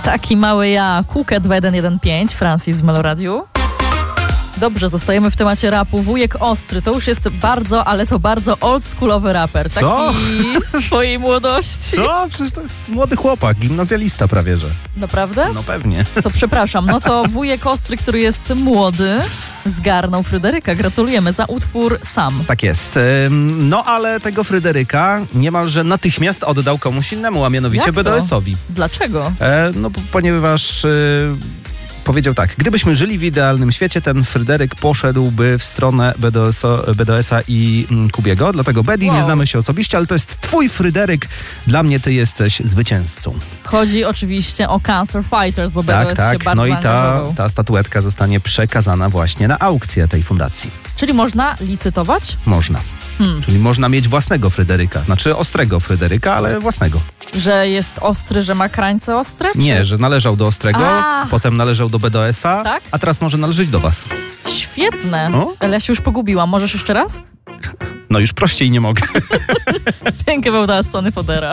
Taki mały ja, Kukę 2115, Francis w Meloradiu. Dobrze, zostajemy w temacie rapu. Wujek Ostry to już jest bardzo, ale to bardzo oldschoolowy raper. Taki Co? z twojej młodości. Co? Przecież to jest młody chłopak, gimnazjalista prawie, że. Naprawdę? No pewnie. To przepraszam. No to wujek Ostry, który jest młody, zgarnął Fryderyka. Gratulujemy za utwór Sam. Tak jest. No ale tego Fryderyka niemalże natychmiast oddał komuś innemu, a mianowicie Jak to? BDS-owi. Dlaczego? Ponieważ... powiedział tak, gdybyśmy żyli w idealnym świecie, ten Fryderyk poszedłby w stronę BDS-a i Kubiego, dlatego Bedi, nie znamy się osobiście, ale to jest twój Fryderyk, dla mnie ty jesteś zwycięzcą. Chodzi oczywiście o Cancer Fighters, bo BDS się bardzo no i zaangażował. ta statuetka zostanie przekazana właśnie na aukcję tej fundacji. Czyli można licytować? Można. Czyli można mieć własnego Fryderyka, znaczy ostrego Fryderyka, ale własnego. Że jest ostry, że ma krańce ostre? Czy... Nie, że należał do ostrego, potem należał do BDS-a, Tak? a teraz może należeć do was. Świetne. O? Ale ja się już pogubiłam. Możesz jeszcze raz? No już prościej nie mogę. Think about that, Sonny Fodera.